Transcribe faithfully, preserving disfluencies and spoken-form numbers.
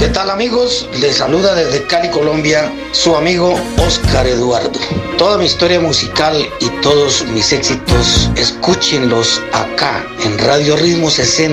tal, amigos? Les saluda desde Cali, Colombia, su amigo Oscar Eduardo. Toda mi historia musical y todos mis éxitos, escúchenlos acá en Radio Ritmo sesenta.